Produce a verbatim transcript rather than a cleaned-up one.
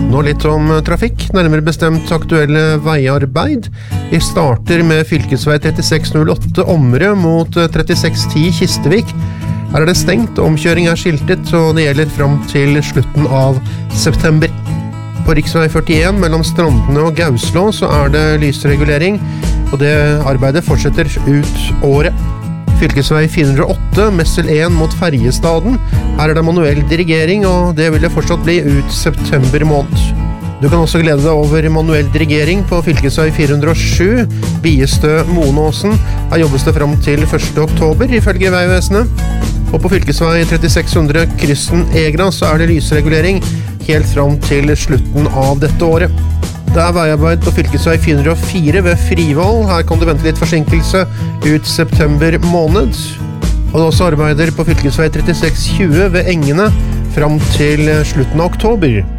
Nå litt om trafikk, nærmere bestemt aktuelle veiarbeid. Vi starter med fylkesvei trettiseks null åtte Omre mot trettiseks ti Kistevik. Her er det stengt, omkjøring er skiltet, og det gjelder frem til slutten av september. På riksvei førtien mellom Strandene og Gauslå så er det lysregulering, og det arbeidet fortsetter ut året. Fylkesvei fire hundre og åtte, Messel én mot Ferjestaden. Her er det manuell dirigering, og det vil det fortsatt bli ut september måned. Du kan også glede deg over manuell dirigering på fylkesvei fire hundre og sju, Biestø-Monåsen. Her jobbes det frem til første oktober, ifølge Veivesenet. Og på fylkesvei trettiseks hundre Krysten-Egra så er det lysregulering helt frem til slutten av dette året. Det er veiarbeid på fylkesvei fire hundre og fire ved Frivoll. Her kan du vente litt forsinkelse ut september måned. Og det er også arbeider på fylkesvei trettiseks tjue ved Engene frem til slutten av oktober.